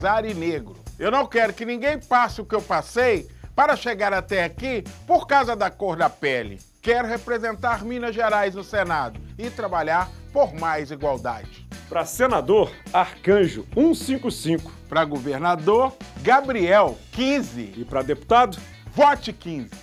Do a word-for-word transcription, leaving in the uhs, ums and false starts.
e negro. Eu não quero que ninguém passe o que eu passei para chegar até aqui por causa da cor da pele. Quero representar Minas Gerais no Senado e trabalhar por mais igualdade. Para senador, Arcanjo cento e cinquenta e cinco. Para governador, Gabriel quinze. E para deputado? Vote quinze.